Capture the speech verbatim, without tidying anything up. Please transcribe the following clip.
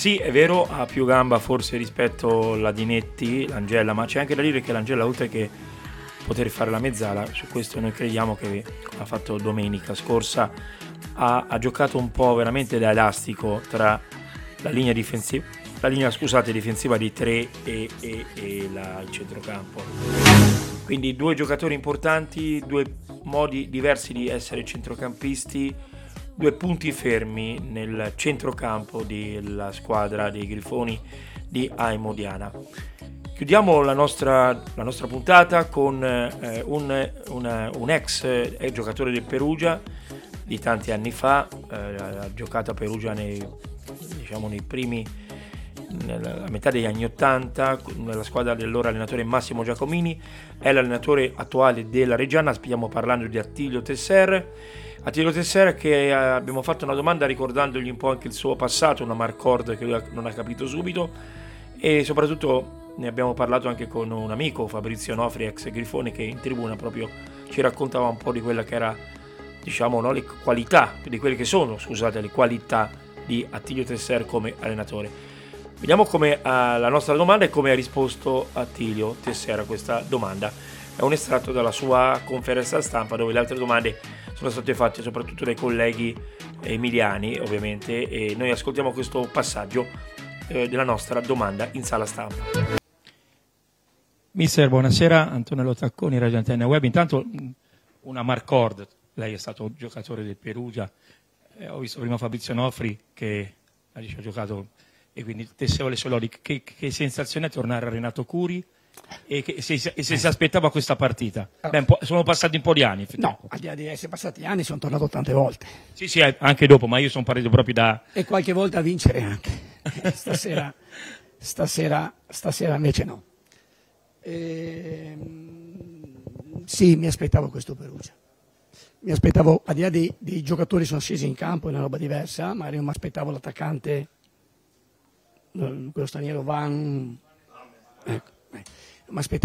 Sì, è vero, ha più gamba forse rispetto alla Dinetti, l'Angela, ma c'è anche da dire che l'Angela, oltre che poter fare la mezzala, su questo noi crediamo che ha fatto domenica scorsa, ha, ha giocato un po' veramente da elastico tra la linea difensiva, la linea scusate, difensiva di tre e, e, e la, il centrocampo. Quindi due giocatori importanti, due modi diversi di essere centrocampisti, due punti fermi nel centrocampo della squadra dei Grifoni di Aimo Diana. Chiudiamo la nostra, la nostra puntata con eh, un, una, un ex eh, giocatore del Perugia di tanti anni fa, eh, ha giocato a Perugia nei, diciamo, nei primi, nella metà degli anni ottanta, nella squadra dell'ora allenatore Massimo Giacomini, è l'allenatore attuale della Reggiana. Stiamo parlando di Attilio Tesser. Attilio Tesser, che abbiamo fatto una domanda ricordandogli un po' anche il suo passato, una Marcord che lui non ha capito subito, e soprattutto ne abbiamo parlato anche con un amico, Fabrizio Nofri, ex Grifone, che in tribuna proprio ci raccontava un po' di quella che era, diciamo, no, le qualità, di quelle che sono, scusate, le qualità di Attilio Tesser come allenatore. Vediamo come uh, la nostra domanda e come ha risposto Attilio Tesser a questa domanda. È un estratto dalla sua conferenza stampa, dove le altre domande sono state fatte soprattutto dai colleghi emiliani, ovviamente, e noi ascoltiamo questo passaggio eh, della nostra domanda in sala stampa. Mister, buonasera, Antonello Tacconi, Radio Antenna Web. Intanto una Marcord, lei è stato giocatore del Perugia, eh, ho visto prima Fabrizio Nofri che ha giocato, e quindi tessevo le sue lodi. Che, che sensazione è tornare a Renato Curi? E, che, se, e se si aspettava questa partita? Beh, sono passati un po' di anni. No, al di là di essere passati anni, sono tornato tante volte. Sì, sì, anche dopo, ma io sono partito proprio da... E qualche volta a vincere anche. Stasera, stasera, stasera invece no. Ehm, sì, mi aspettavo questo Perugia. Mi aspettavo, al di là dei, dei giocatori sono scesi in campo, è una roba diversa, ma io mi aspettavo l'attaccante, quello straniero Van... Ecco. Mi aspettavo